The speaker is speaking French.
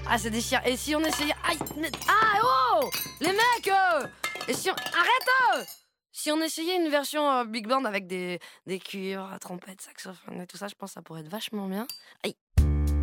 Ah, ça déchire. Et si on essayait... Aïe. Ah, oh. Les mecs, et si on... Arrête. Si on essayait une version big band avec des cuivres, trompettes, saxophones et tout ça, je pense que ça pourrait être vachement bien. Aïe.